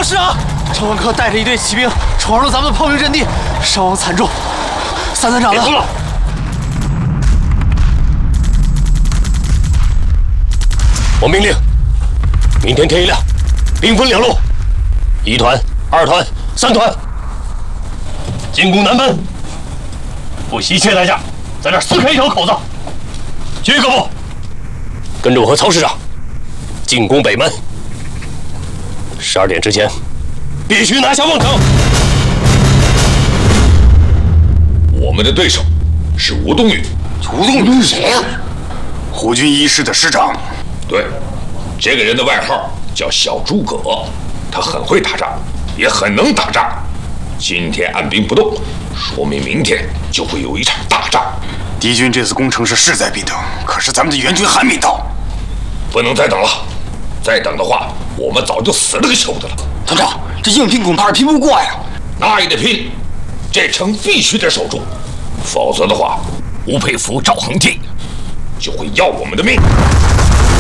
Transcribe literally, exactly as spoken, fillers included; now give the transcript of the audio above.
师长，赵文科带着一队骑兵闯入了咱们的炮兵阵地，伤亡惨重。三团长呢？别哭了。 我命令，明天天一亮，兵分两路，一团、二团、三团，进攻南门，不惜一切代价，在这撕开一条口子。其余各部，跟着我和曹师长进攻北门。十二点之前，必须拿下瓮城。 我们的对手是吴冬雨。 吴冬雨是谁呀？胡军一师的师长。 对，这个人的外号叫小诸葛，他很会打仗，也很能打仗。今天按兵不动，说明明天就会有一场大战。 敌军这次攻城是势在必得，可是咱们的援军还没到， 不能再等了。再等的话，我们早就死了个球的了。 团长，这硬拼恐怕是拼不过呀。 那也得拼，这城必须得守住，否则的话，吴佩孚、赵恒惕就会要我们的命。